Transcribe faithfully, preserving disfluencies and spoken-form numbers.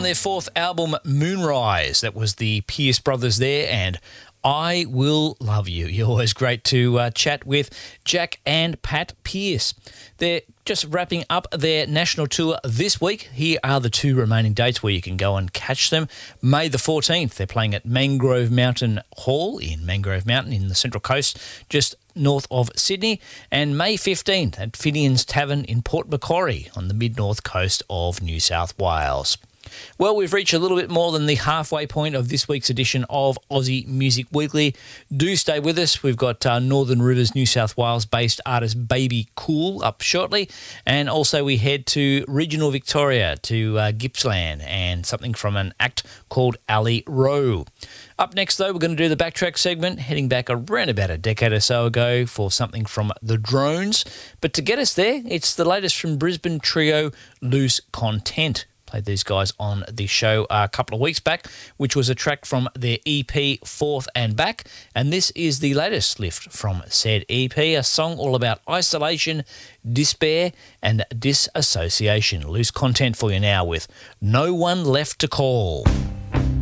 their fourth album, Moonrise. That was the Pierce brothers there, and I Will Love You. You're always great to uh, chat with Jack and Pat Pierce. They're just wrapping up their national tour this week. Here are the two remaining dates where you can go and catch them. May the fourteenth, they're playing at Mangrove Mountain Hall in Mangrove Mountain in the Central Coast, just north of Sydney, and May fifteenth at Finian's Tavern in Port Macquarie on the mid-north coast of New South Wales. Well, we've reached a little bit more than the halfway point of this week's edition of Aussie Music Weekly. Do stay with us. We've got uh, Northern Rivers, New South Wales-based artist Baby Cool up shortly. And also we head to regional Victoria, to uh, Gippsland, and something from an act called Ali Rowe. Up next, though, we're going to do the Backtrack segment, heading back around about a decade or so ago for something from The Drones. But to get us there, it's the latest from Brisbane trio Loose Content. Played these guys on the show a couple of weeks back, which was a track from their E P Forth and Back. And this is the latest lift from said E P, a song all about isolation, despair and disassociation. Loose Content for you now with No One Left to Call.